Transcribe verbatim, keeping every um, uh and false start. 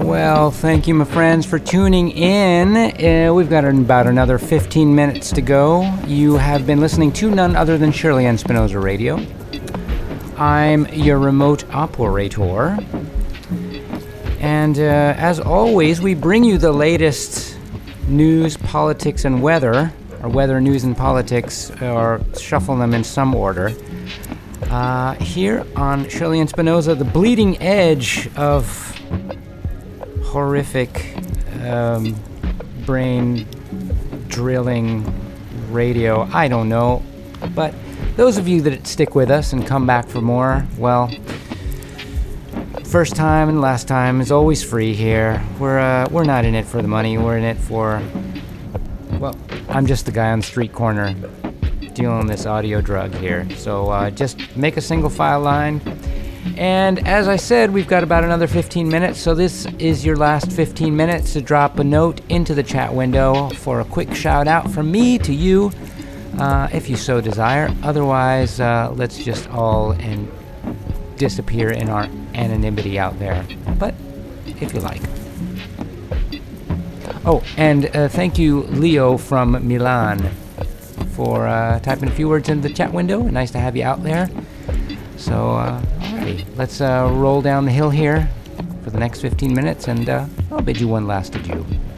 Well, thank you, my friends, for tuning in. Uh, we've got about another fifteen minutes to go. You have been listening to none other than Shirley Ann Spinoza Radio. I'm your remote operator. And uh, as always, we bring you the latest news, politics, and weather, or weather, news, and politics, or shuffle them in some order. Uh, here on Shirley Ann Spinoza, the bleeding edge of horrific um, brain drilling radio. I don't know. But those of you that stick with us and come back for more, well, first time and last time is always free here. We're uh, we're not in it for the money. We're in it for, well, I'm just the guy on the street corner dealing this audio drug here. So uh, just make a single file line. And as I said, we've got about another fifteen minutes, so this is your last fifteen minutes to drop a note into the chat window for a quick shout out from me to you, uh, if you so desire. Otherwise, uh, let's just all and disappear in our anonymity out there, but if you like. Oh, and uh, thank you, Leo from Milan, for uh, typing a few words in the chat window. Nice to have you out there. So, uh, alrighty, let's uh, roll down the hill here for the next fifteen minutes, and uh, I'll bid you one last adieu.